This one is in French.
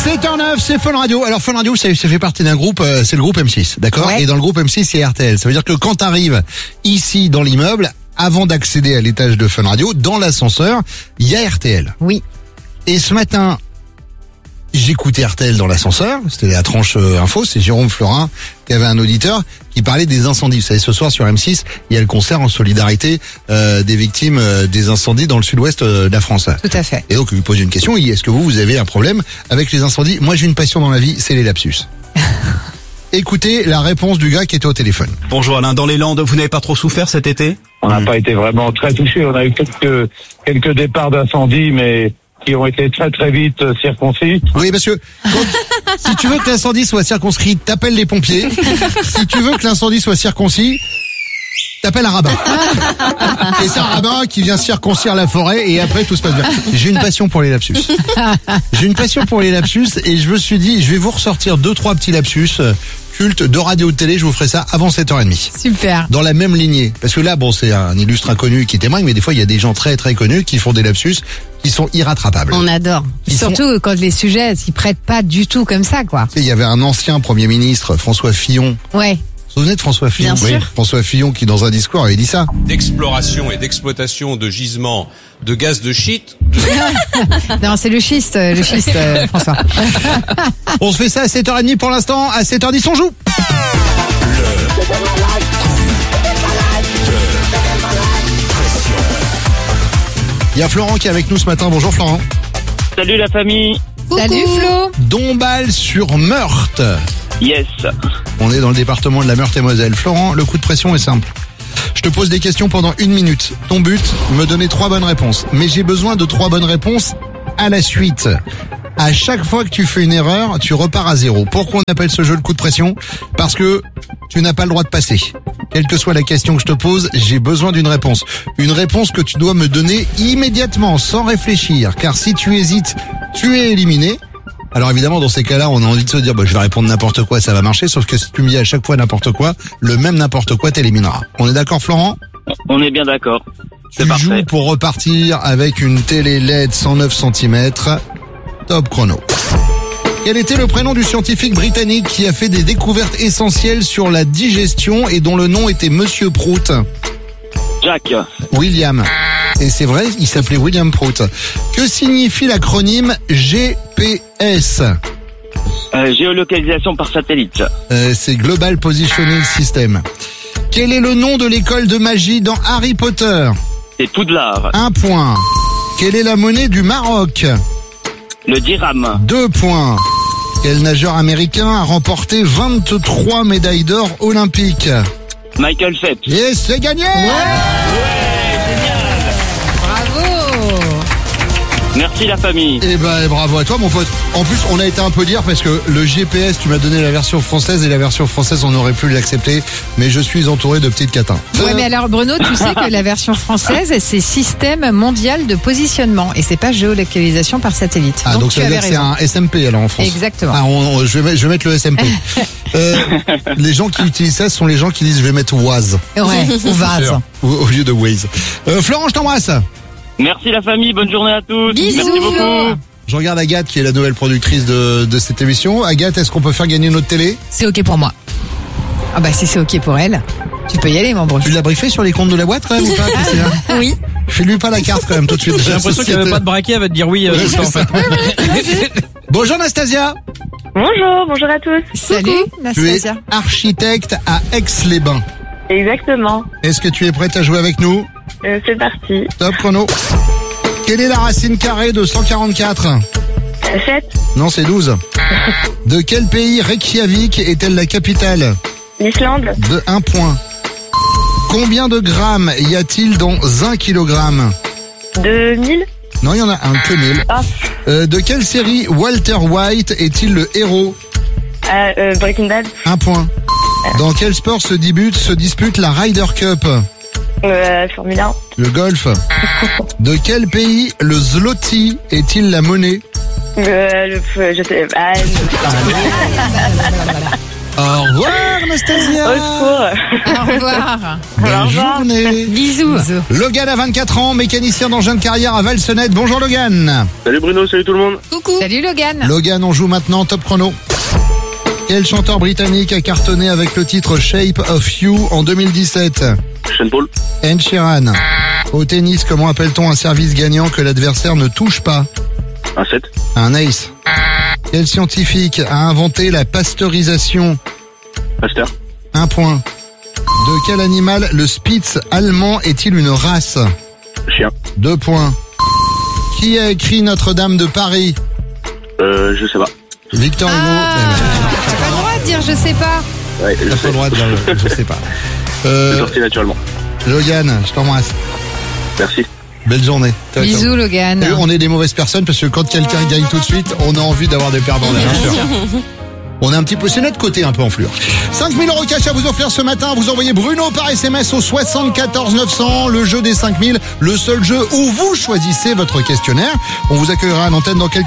7h09, c'est Fun Radio. Alors Fun Radio, ça fait partie d'un groupe, c'est le groupe M6, d'accord ? Ouais. Et dans le groupe M6, il y a RTL. Ça veut dire que quand t'arrives ici dans l'immeuble, avant d'accéder à l'étage de Fun Radio, dans l'ascenseur, il y a RTL. Oui. Et ce matin, j'écoutais RTL dans l'ascenseur, c'était la tranche info, c'est Jérôme Florin qui avait un auditeur qui parlait des incendies. Vous savez, ce soir sur M6, il y a le concert en solidarité des victimes des incendies dans le sud-ouest de la France. Tout à fait. Et donc, il lui pose une question, il dit, est-ce que vous avez un problème avec les incendies ? Moi, j'ai une passion dans la vie, c'est les lapsus. Écoutez la réponse du gars qui était au téléphone. Bonjour Alain, dans les Landes, vous n'avez pas trop souffert cet été ? On n'a pas été vraiment très touchés. On a eu quelques départs d'incendie, mais qui ont été très très vite circoncis. Oui, parce que si tu veux que l'incendie soit circonscrit, t'appelles les pompiers. Si tu veux que l'incendie soit circoncis, t'appelles un rabbin. Et c'est un rabbin qui vient circoncire la forêt et après tout se passe bien. J'ai une passion pour les lapsus. J'ai une passion pour les lapsus et je me suis dit, je vais vous ressortir 2-3 petits lapsus cultes de radio ou de télé, je vous ferai ça avant 7h30. Super. Dans la même lignée. Parce que là, bon, c'est un illustre inconnu qui témoigne, mais des fois, il y a des gens très très connus qui font des lapsus qui sont irrattrapables. On adore. Surtout quand les sujets s'y prêtent pas du tout comme ça, quoi. Il y avait un ancien Premier ministre, François Fillon. Ouais. Vous vous souvenez de François Fillon ? Bien sûr. François Fillon qui, dans un discours, avait dit ça. D'exploration et d'exploitation de gisements de gaz de shit. Non, c'est le schiste, François. On se fait ça à 7h30 pour l'instant. À 7h10, on joue. Il y a Florent qui est avec nous ce matin. Bonjour Florent. Salut la famille. Salut Flo. Dombasle-sur-Meurthe. Yes. On est dans le département de la Meurthe-et-Moselle. Florent, le coup de pression est simple. Je te pose des questions pendant 1 minute. Ton but, me donner 3 bonnes réponses. Mais j'ai besoin de 3 bonnes réponses à la suite. À chaque fois que tu fais une erreur, tu repars à 0. Pourquoi on appelle ce jeu le coup de pression ? Parce que tu n'as pas le droit de passer. Quelle que soit la question que je te pose, j'ai besoin d'une réponse. Une réponse que tu dois me donner immédiatement, sans réfléchir. Car si tu hésites, tu es éliminé. Alors évidemment, dans ces cas-là, on a envie de se dire, je vais répondre n'importe quoi, ça va marcher. Sauf que si tu me dis à chaque fois n'importe quoi, le même n'importe quoi t'éliminera. On est d'accord, Florent ? On est bien d'accord. Tu joues pour repartir avec une télé LED 109 cm. Top chrono. Quel était le prénom du scientifique britannique qui a fait des découvertes essentielles sur la digestion et dont le nom était Monsieur Prout ? Jack. William. Et c'est vrai, il s'appelait William Prout. Que signifie l'acronyme GPS ? Géolocalisation par satellite. C'est Global Positioning System. Quel est le nom de l'école de magie dans Harry Potter ? C'est Poudlard. 1 point. Quelle est la monnaie du Maroc ? Le dirham. 2 points. Quel nageur américain a remporté 23 médailles d'or olympiques ? Michael Phelps. Et c'est gagné ! Bravo. Merci la famille. Eh ben bravo à toi mon pote. En plus on a été un peu dire parce que le GPS tu m'as donné la version française et la version française on aurait pu l'accepter mais je suis entouré de petites catins. Ouais, mais alors Bruno, tu sais que la version française, c'est système mondial de positionnement et c'est pas géolocalisation par satellite. Ah donc tu ça veut avais dire que c'est raison. un SMP alors en France. Exactement. Ah je vais mettre le SMP. Les gens qui utilisent ça sont les gens qui disent je vais mettre Waze Ouais, au vase. au lieu de Waze. Florent je t'embrasse. Merci la famille, bonne journée à tous. Bisous, Merci beaucoup. Flo. Je regarde Agathe qui est la nouvelle productrice de cette émission. Agathe, est-ce qu'on peut faire gagner notre télé ? C'est ok pour moi. Ah bah si c'est ok pour elle, tu peux y aller mon bro. Tu l'as briefé sur les comptes de la boîte quand même ou pas, Christina ? Oui. Fais-lui pas la carte quand même tout de suite. J'ai l'impression qu'elle veut pas te braquer, elle va te dire oui tout le temps en fait. Bonjour Anastasia. Bonjour à tous. Salut Tu es Nastasia. architecte à Aix-les-Bains. Exactement. Est-ce que tu es prête à jouer avec nous ? C'est parti. Top chrono. Quelle est la racine carrée de 144 ? 7. Non, c'est 12. De quel pays Reykjavik est-elle la capitale ? L'Islande. De 1 point. Combien de grammes y a-t-il dans 1 kilogramme ? 2000. Non, il y en a un que 1000. Ah. De quelle série Walter White est-il le héros ? Breaking Bad. 1 point. Dans quel sport se dispute la Ryder Cup ? Formule 1. Le golf. De quel pays le zloty est-il la monnaie ? Je sais. Au revoir, Anastasia. Au secours. Au revoir. Bonne Au revoir. journée. Bisous. Logan a 24 ans, mécanicien d'engin de carrière à Valsonnette. Bonjour Logan. Salut Bruno, salut tout le monde. Coucou. Salut Logan. Logan, on joue maintenant top chrono. Quel chanteur britannique a cartonné avec le titre Shape of You en 2017? Sean Paul. Ed Sheeran. Au tennis, comment appelle-t-on un service gagnant que l'adversaire ne touche pas? Un 7. Un ace. Quel scientifique a inventé la pasteurisation? Pasteur. Un point. De quel animal le Spitz allemand est-il une race? Chien. 2 points. Qui a écrit Notre-Dame de Paris? Je sais pas. Victor Hugo. T'as pas le droit de dire je sais pas. Ouais, je T'as pas sais. le droit de dire, je sais pas. C'est sorti naturellement. Logan, je t'embrasse. Merci. Belle journée. Ciao, ciao. Bisous Logan. Et on est des mauvaises personnes parce que quand quelqu'un gagne tout de suite, on a envie d'avoir des perdants derrière. On est un petit peu, c'est notre côté un peu enflure. 5000 € cash à vous offrir ce matin. Vous envoyez Bruno par SMS au 74 900. Le jeu des 5000, le seul jeu où vous choisissez votre questionnaire. On vous accueillera à l'antenne dans quelques